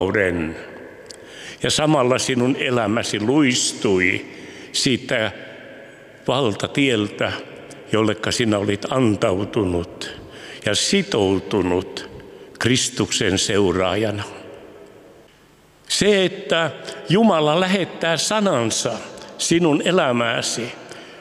rakkauden. Ja samalla sinun elämäsi luistui siitä valtatieltä, jolleka sinä olit antautunut ja sitoutunut Kristuksen seuraajana. Se, että Jumala lähettää sanansa sinun elämääsi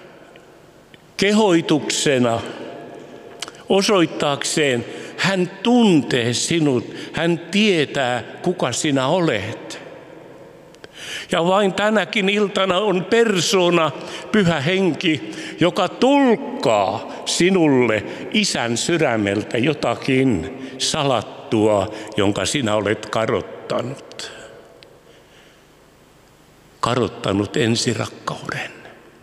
kehoituksena osoittaakseen, hän tuntee sinut, hän tietää, kuka sinä olet. Ja vain tänäkin iltana on persoona, Pyhä Henki, joka tulkkaa sinulle Isän sydämeltä jotakin salattua, jonka sinä olet kadottanut. Kadottanut ensirakkauden.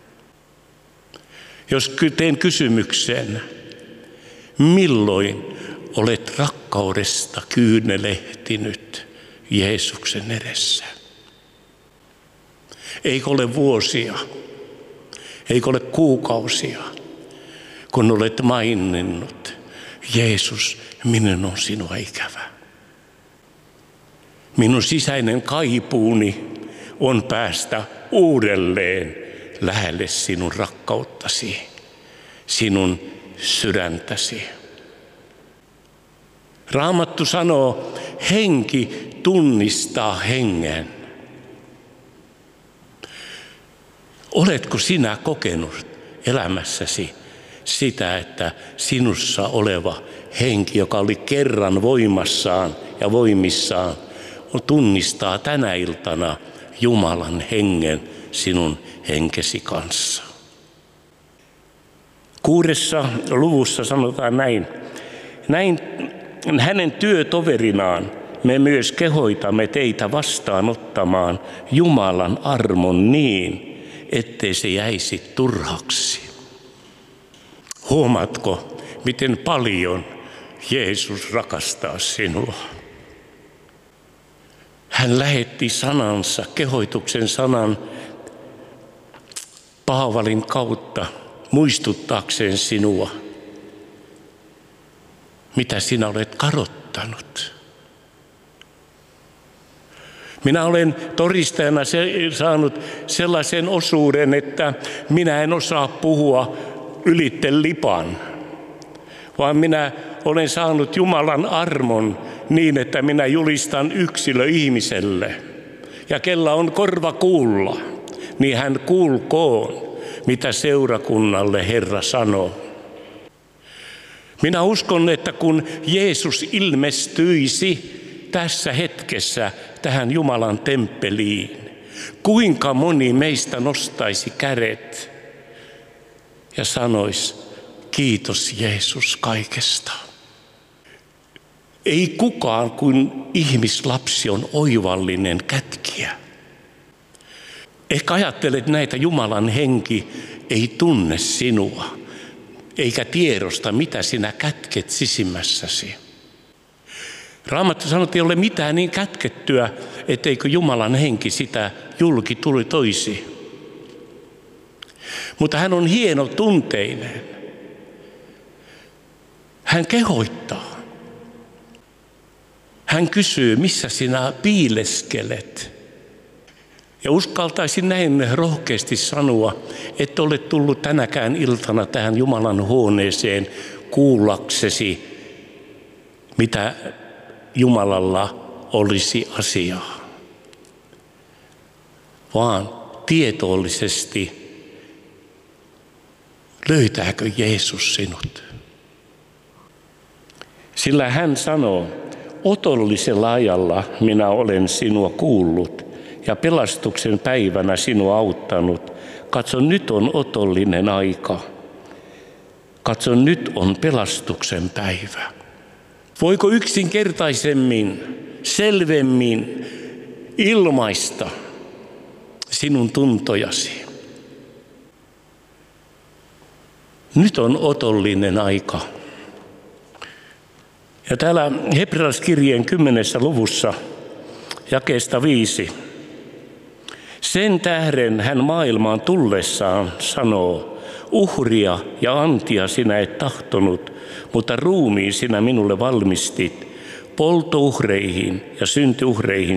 Jos teen kysymyksen, milloin olet rakkaudesta kyynelehtinyt Jeesuksen edessä? Eikö ole vuosia, eikö ole kuukausia, kun olet maininnut, Jeesus, minun on sinua ikävä. Minun sisäinen kaipuuni on päästä uudelleen lähelle sinun rakkauttasi, sinun sydäntäsi. Raamattu sanoo, henki tunnistaa hengen. Oletko sinä kokenut elämässäsi sitä, että sinussa oleva henki, joka oli kerran voimassaan ja voimissaan, tunnistaa tänä iltana Jumalan hengen sinun henkesi kanssa? 6. luvussa sanotaan näin. Näin hänen työtoverinaan me myös kehoitamme teitä vastaanottamaan Jumalan armon niin, ettei se jäisi turhaksi. Huomaatko, miten paljon Jeesus rakastaa sinua? Hän lähetti sanansa, kehoituksen sanan Paavalin kautta muistuttaakseen sinua, mitä sinä olet kadottanut. Minä olen todistajana saanut sellaisen osuuden, että minä en osaa puhua ylitte lipan, vaan minä olen saanut Jumalan armon niin, että minä julistan yksilöihmiselle. Ja kella on korva kuulla, niin hän kuulkoon, mitä seurakunnalle Herra sanoo. Minä uskon, että kun Jeesus ilmestyisi tässä hetkessä tähän Jumalan temppeliin, kuinka moni meistä nostaisi kädet ja sanoisi, kiitos Jeesus kaikesta. Ei kukaan kuin ihmislapsi on oivallinen kätkiä. Ehkä ajattelet näitä, Jumalan henki ei tunne sinua, eikä tiedosta, mitä sinä kätket sisimmässäsi. Raamattu sanoo, että ei ole mitään niin kätkettyä, etteikö Jumalan henki sitä julki toisi. Mutta hän on hieno tunteinen. Hän kehoittaa. Hän kysyy, missä sinä piileskelet. Ja uskaltaisin näin rohkeasti sanoa, että olet tullut tänäkään iltana tähän Jumalan huoneeseen kuullaksesi, mitä Jumalalla olisi asiaa, vaan tietoisesti löytääkö Jeesus sinut. Sillä hän sanoo, otollisella ajalla minä olen sinua kuullut ja pelastuksen päivänä sinua auttanut. Katso, nyt on otollinen aika. Katso, nyt on pelastuksen päivä. Voiko yksinkertaisemmin, selvemmin ilmaista sinun tuntojasi? Nyt on otollinen aika. Ja täällä Hebrealaiskirjeen 10. luvussa jakeesta 5. Sen tähden hän maailmaan tullessaan sanoo, uhria ja antia sinä et tahtonut, mutta ruumiin sinä minulle valmistit. polttouhreihin ja syntiuhreihin